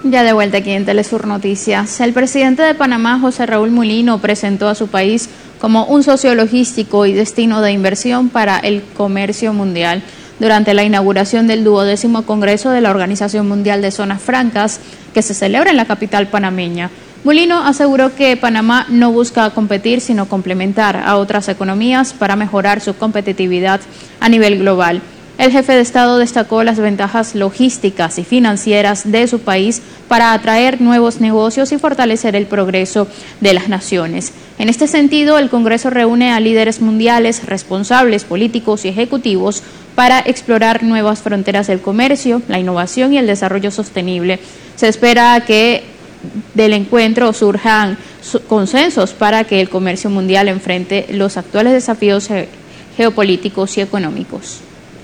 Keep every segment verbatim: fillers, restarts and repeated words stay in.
Ya de vuelta aquí en Telesur Noticias, el presidente de Panamá, José Raúl Mulino, presentó a su país como un socio logístico y destino de inversión para el comercio mundial durante la inauguración del duodécimo Congreso de la Organización Mundial de Zonas Francas, que se celebra en la capital panameña. Mulino aseguró que Panamá no busca competir, sino complementar a otras economías para mejorar su competitividad a nivel global. El jefe de Estado destacó las ventajas logísticas y financieras de su país para atraer nuevos negocios y fortalecer el progreso de las naciones. En este sentido, el Congreso reúne a líderes mundiales, responsables políticos y ejecutivos para explorar nuevas fronteras del comercio, la innovación y el desarrollo sostenible. Se espera que del encuentro surjan consensos para que el comercio mundial enfrente los actuales desafíos geopolíticos y económicos.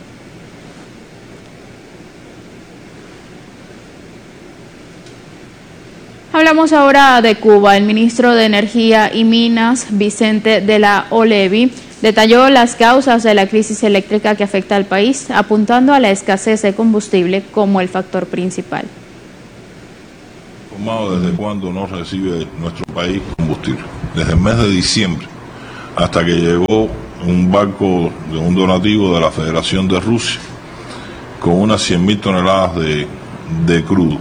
Hablamos ahora de Cuba. El ministro de Energía y Minas, Vicente de la Olevi, detalló las causas de la crisis eléctrica que afecta al país, apuntando a la escasez de combustible como el factor principal. ¿Desde cuándo no recibe nuestro país combustible? Desde el mes de diciembre, hasta que llegó un barco de un donativo de la Federación de Rusia con unas cien mil toneladas de, de crudo.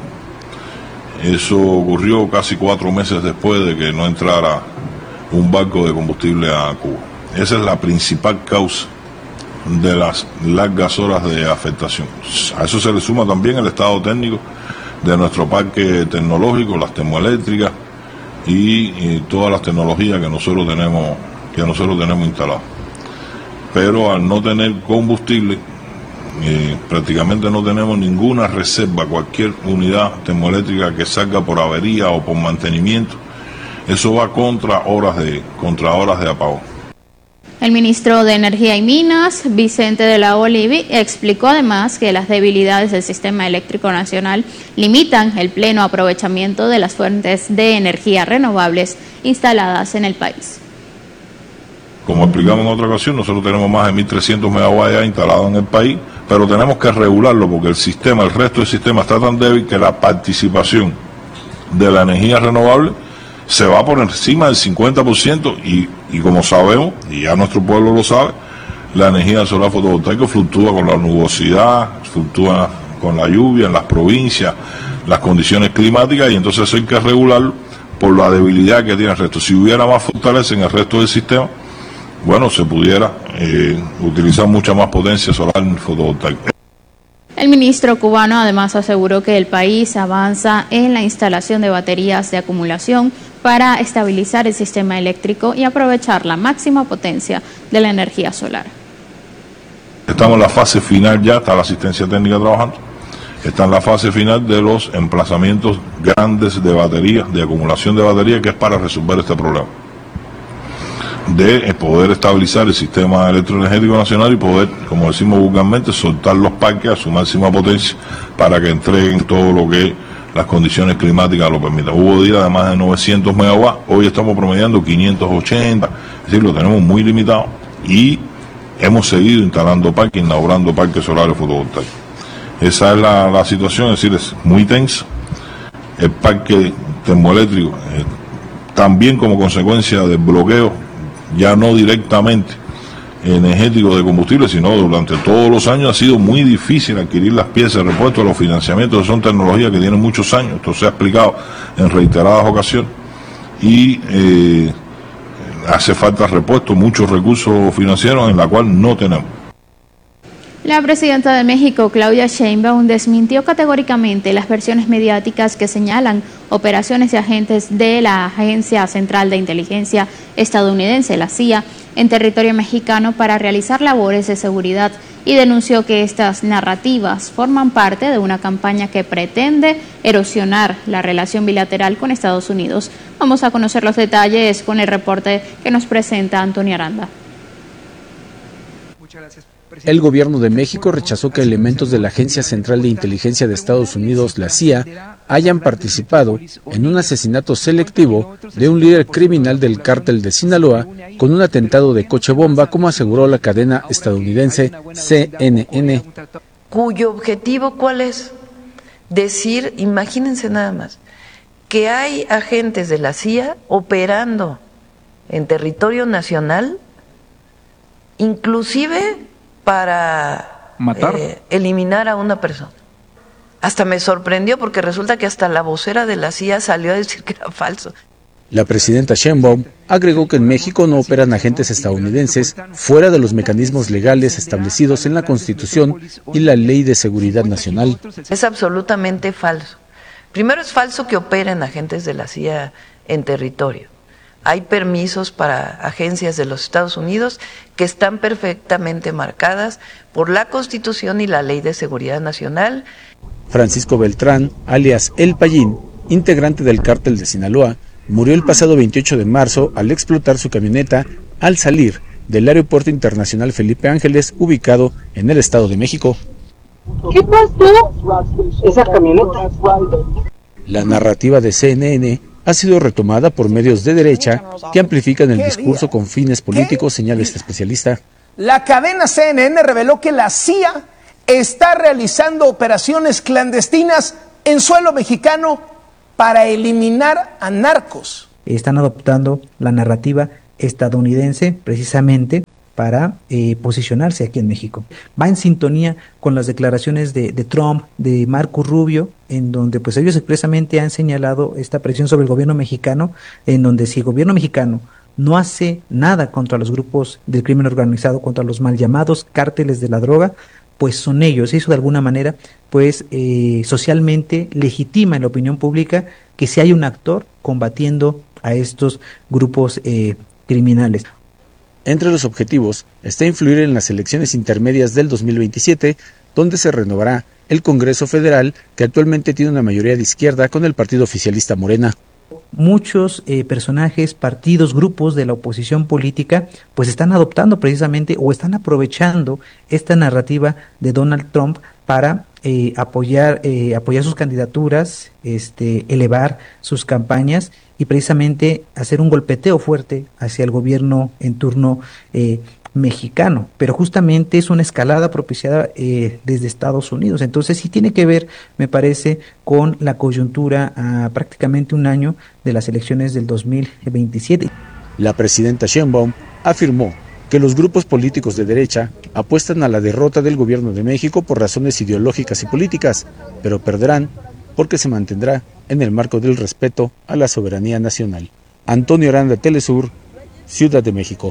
Eso ocurrió casi cuatro meses después de que no entrara un barco de combustible a Cuba. Esa es la principal causa de las largas horas de afectación. A eso se le suma también el estado técnico de nuestro parque tecnológico, las termoeléctricas y, y todas las tecnologías que nosotros tenemos, que nosotros tenemos instaladas. Pero al no tener combustible, Eh, prácticamente no tenemos ninguna reserva. Cualquier unidad termoeléctrica que salga por avería o por mantenimiento, eso va contra horas de, contra horas de apagón. El ministro de Energía y Minas, Vicente de la Olivi, explicó además que las debilidades del sistema eléctrico nacional limitan el pleno aprovechamiento de las fuentes de energía renovables instaladas en el país. Como explicamos en otra ocasión, nosotros tenemos más de mil trescientos megawatts ya instalados en el país, pero tenemos que regularlo porque el sistema, el resto del sistema está tan débil que la participación de la energía renovable se va por encima del cincuenta por ciento y, y como sabemos, y ya nuestro pueblo lo sabe, la energía solar fotovoltaica fluctúa con la nubosidad, fluctúa con la lluvia en las provincias, las condiciones climáticas, y entonces eso hay que regularlo por la debilidad que tiene el resto. Si hubiera más fortaleza en el resto del sistema, bueno, se pudiera eh, utilizar mucha más potencia solar fotovoltaica. El ministro cubano además aseguró que el país avanza en la instalación de baterías de acumulación para estabilizar el sistema eléctrico y aprovechar la máxima potencia de la energía solar. Estamos en la fase final ya, está la asistencia técnica trabajando, está en la fase final de los emplazamientos grandes de baterías, de acumulación de baterías, que es para resolver este problema de poder estabilizar el sistema electroenergético nacional y poder, como decimos vulgarmente, soltar los parques a su máxima potencia para que entreguen todo lo que las condiciones climáticas lo permitan. Hubo días de más de novecientos megawatts, hoy estamos promediando quinientos ochenta, es decir, lo tenemos muy limitado y hemos seguido instalando parques, inaugurando parques solares fotovoltaicos. Esa es la, la situación, es decir, es muy tensa. El parque termoeléctrico, eh, también como consecuencia del bloqueo, ya no directamente energético de combustible, sino durante todos los años ha sido muy difícil adquirir las piezas de repuesto, los financiamientos, son tecnologías que tienen muchos años, esto se ha explicado en reiteradas ocasiones, y eh, hace falta repuesto, muchos recursos financieros en la cual no tenemos. La presidenta de México, Claudia Sheinbaum, desmintió categóricamente las versiones mediáticas que señalan operaciones de agentes de la Agencia Central de Inteligencia estadounidense, la C I A, en territorio mexicano para realizar labores de seguridad, y denunció que estas narrativas forman parte de una campaña que pretende erosionar la relación bilateral con Estados Unidos. Vamos a conocer los detalles con el reporte que nos presenta Antonio Aranda. Muchas gracias. El gobierno de México rechazó que elementos de la Agencia Central de Inteligencia de Estados Unidos, la C I A, hayan participado en un asesinato selectivo de un líder criminal del cártel de Sinaloa con un atentado de coche bomba, como aseguró la cadena estadounidense C N N. ¿Cuyo objetivo cuál es? decir, imagínense nada más, que hay agentes de la C I A operando en territorio nacional, inclusive para matar, eh, eliminar a una persona. Hasta me sorprendió porque resulta que hasta la vocera de la C I A salió a decir que era falso. La presidenta Sheinbaum agregó que en México no operan agentes estadounidenses fuera de los mecanismos legales establecidos en la Constitución y la Ley de Seguridad Nacional. Es absolutamente falso. Primero, es falso que operen agentes de la C I A en territorio. Hay permisos para agencias de los Estados Unidos que están perfectamente marcadas por la Constitución y la Ley de Seguridad Nacional. Francisco Beltrán, alias El Payín, integrante del Cártel de Sinaloa, murió el pasado veintiocho de marzo al explotar su camioneta al salir del Aeropuerto Internacional Felipe Ángeles, ubicado en el Estado de México. ¿Qué pasó? Esa camioneta. La narrativa de C N N ha sido retomada por medios de derecha que amplifican el discurso con fines políticos, señala este especialista. La cadena C N N reveló que la C I A está realizando operaciones clandestinas en suelo mexicano para eliminar a narcos. Están adoptando la narrativa estadounidense precisamente para eh, posicionarse aquí en México. Va en sintonía con las declaraciones de, de Trump, de Marco Rubio, en donde pues ellos expresamente han señalado esta presión sobre el gobierno mexicano, en donde si el gobierno mexicano no hace nada contra los grupos del crimen organizado, contra los mal llamados cárteles de la droga, pues son ellos. Eso de alguna manera pues eh, socialmente legitima en la opinión pública que si hay un actor combatiendo a estos grupos eh, criminales. Entre los objetivos está influir en las elecciones intermedias del dos mil veintisiete, donde se renovará el Congreso Federal, que actualmente tiene una mayoría de izquierda con el partido oficialista Morena. Muchos eh, personajes, partidos, grupos de la oposición política, pues están adoptando precisamente o están aprovechando esta narrativa de Donald Trump para eh, apoyar eh, apoyar sus candidaturas, este, elevar sus campañas y precisamente hacer un golpeteo fuerte hacia el gobierno en turno eh, mexicano, pero justamente es una escalada propiciada eh, desde Estados Unidos. Entonces sí tiene que ver, me parece, con la coyuntura a prácticamente un año de las elecciones del dos mil veintisiete. La presidenta Sheinbaum afirmó que los grupos políticos de derecha apuestan a la derrota del gobierno de México por razones ideológicas y políticas, pero perderán porque se mantendrá en el marco del respeto a la soberanía nacional. Antonio Aranda, Telesur, Ciudad de México.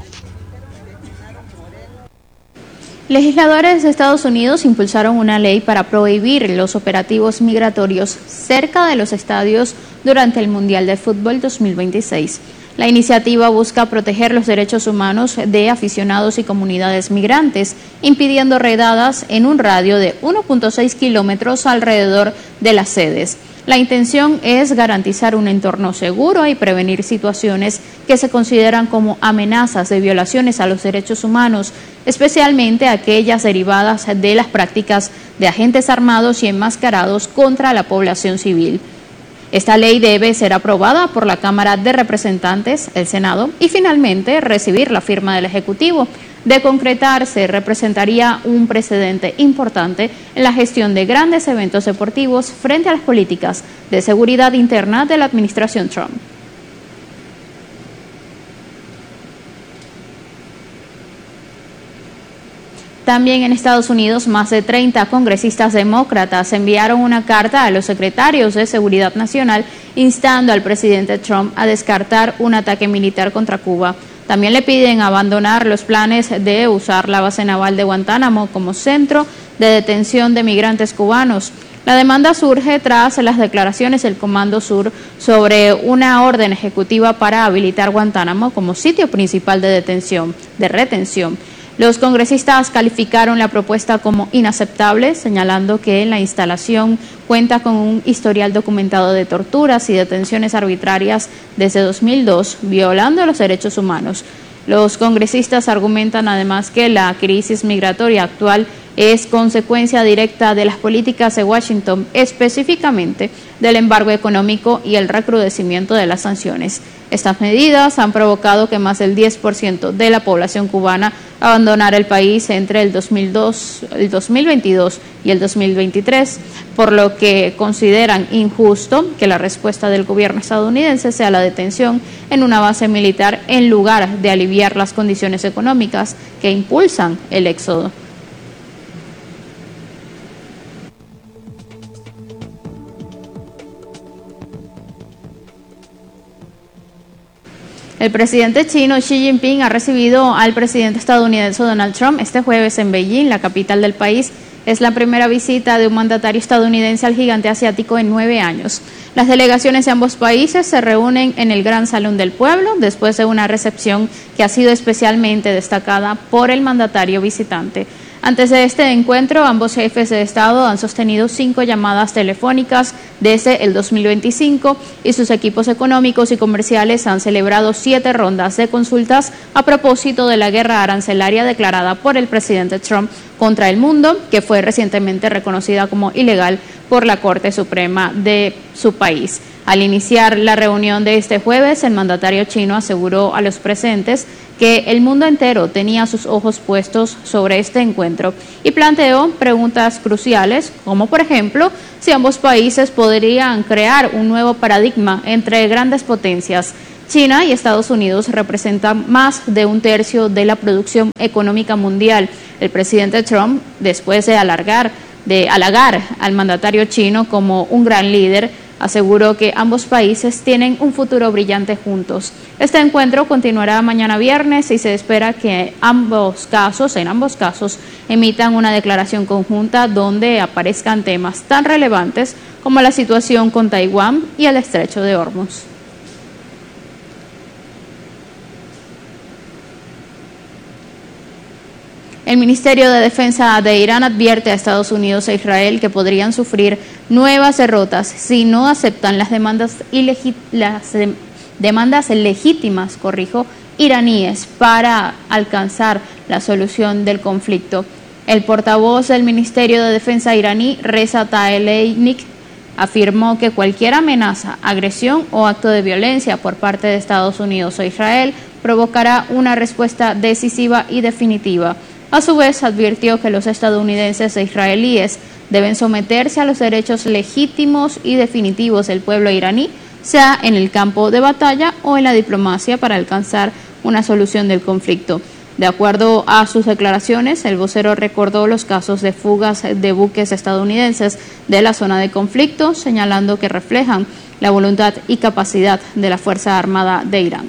Legisladores de Estados Unidos impulsaron una ley para prohibir los operativos migratorios cerca de los estadios durante el Mundial de Fútbol dos mil veintiséis. La iniciativa busca proteger los derechos humanos de aficionados y comunidades migrantes, impidiendo redadas en un radio de uno punto seis kilómetros alrededor de las sedes. La intención es garantizar un entorno seguro y prevenir situaciones que se consideran como amenazas de violaciones a los derechos humanos, especialmente aquellas derivadas de las prácticas de agentes armados y enmascarados contra la población civil. Esta ley debe ser aprobada por la Cámara de Representantes, el Senado, y finalmente recibir la firma del Ejecutivo. De concretarse, representaría un precedente importante en la gestión de grandes eventos deportivos frente a las políticas de seguridad interna de la administración Trump. También en Estados Unidos, más de treinta congresistas demócratas enviaron una carta a los secretarios de Seguridad Nacional instando al presidente Trump a descartar un ataque militar contra Cuba. También le piden abandonar los planes de usar la base naval de Guantánamo como centro de detención de migrantes cubanos. La demanda surge tras las declaraciones del Comando Sur sobre una orden ejecutiva para habilitar Guantánamo como sitio principal de detención, de retención. Los congresistas calificaron la propuesta como inaceptable, señalando que la instalación cuenta con un historial documentado de torturas y detenciones arbitrarias desde dos mil dos, violando los derechos humanos. Los congresistas argumentan además que la crisis migratoria actual es consecuencia directa de las políticas de Washington, específicamente del embargo económico y el recrudecimiento de las sanciones. Estas medidas han provocado que más del diez por ciento de la población cubana abandonara el país entre el dos mil dos, el dos mil veintidós y el dos mil veintitrés, por lo que consideran injusto que la respuesta del gobierno estadounidense sea la detención en una base militar en lugar de aliviar las condiciones económicas que impulsan el éxodo. El presidente chino Xi Jinping ha recibido al presidente estadounidense Donald Trump este jueves en Beijing, la capital del país. Es la primera visita de un mandatario estadounidense al gigante asiático en nueve años. Las delegaciones de ambos países se reúnen en el Gran Salón del Pueblo después de una recepción que ha sido especialmente destacada por el mandatario visitante. Antes de este encuentro, ambos jefes de Estado han sostenido cinco llamadas telefónicas desde el dos mil veinticinco y sus equipos económicos y comerciales han celebrado siete rondas de consultas a propósito de la guerra arancelaria declarada por el presidente Trump contra el mundo, que fue recientemente reconocida como ilegal por la Corte Suprema de su país. Al iniciar la reunión de este jueves, el mandatario chino aseguró a los presentes que el mundo entero tenía sus ojos puestos sobre este encuentro y planteó preguntas cruciales, como por ejemplo, si ambos países podrían crear un nuevo paradigma entre grandes potencias. China y Estados Unidos representan más de un tercio de la producción económica mundial. El presidente Trump, después de alargar, de halagar al mandatario chino como un gran líder, aseguró que ambos países tienen un futuro brillante juntos. Este encuentro continuará mañana viernes y se espera que ambos casos, en ambos casos, emitan una declaración conjunta donde aparezcan temas tan relevantes como la situación con Taiwán y el estrecho de Hormuz. El Ministerio de Defensa de Irán advierte a Estados Unidos e Israel que podrían sufrir nuevas derrotas si no aceptan las demandas, ilegi- las de- demandas legítimas, corrijo, iraníes para alcanzar la solución del conflicto. El portavoz del Ministerio de Defensa iraní, Reza Tlaibni, afirmó que cualquier amenaza, agresión o acto de violencia por parte de Estados Unidos o Israel provocará una respuesta decisiva y definitiva. A su vez, advirtió que los estadounidenses e israelíes deben someterse a los derechos legítimos y definitivos del pueblo iraní, sea en el campo de batalla o en la diplomacia, para alcanzar una solución del conflicto. De acuerdo a sus declaraciones, el vocero recordó los casos de fugas de buques estadounidenses de la zona de conflicto, señalando que reflejan la voluntad y capacidad de la Fuerza Armada de Irán.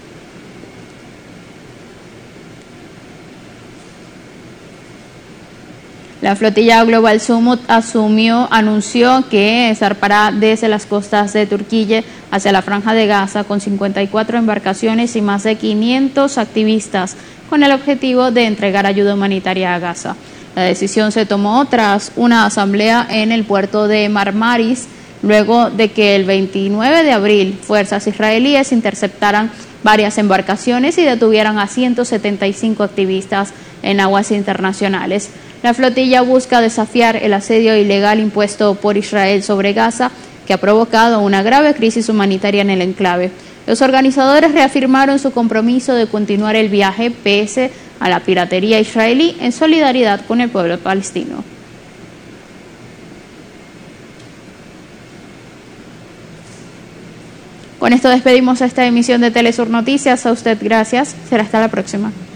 La flotilla Global Summit asumió, anunció que zarpará desde las costas de Turquía hacia la Franja de Gaza con cincuenta y cuatro embarcaciones y más de quinientos activistas con el objetivo de entregar ayuda humanitaria a Gaza. La decisión se tomó tras una asamblea en el puerto de Marmaris, luego de que el veintinueve de abril fuerzas israelíes interceptaran varias embarcaciones y detuvieran a ciento setenta y cinco activistas en aguas internacionales. La flotilla busca desafiar el asedio ilegal impuesto por Israel sobre Gaza, que ha provocado una grave crisis humanitaria en el enclave. Los organizadores reafirmaron su compromiso de continuar el viaje pese a la piratería israelí, en solidaridad con el pueblo palestino. Con esto despedimos esta emisión de Telesur Noticias. A usted gracias. Será hasta la próxima.